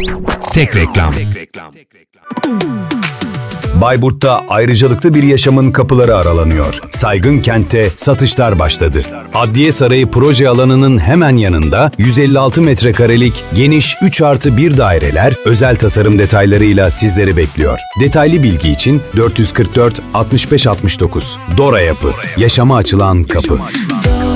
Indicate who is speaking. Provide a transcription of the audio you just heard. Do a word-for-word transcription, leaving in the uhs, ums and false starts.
Speaker 1: Tek reklam.
Speaker 2: Bayburt'ta ayrıcalıklı bir yaşamın kapıları aralanıyor. Saygın Kent'te satışlar başladı. Adliye Sarayı proje alanının hemen yanında yüz elli altı metrekarelik geniş üç artı bir daireler özel tasarım detaylarıyla sizleri bekliyor. Detaylı bilgi için dört yüz kırk dört altmış beş altmış dokuz. Dora Yapı. Yaşama açılan kapı.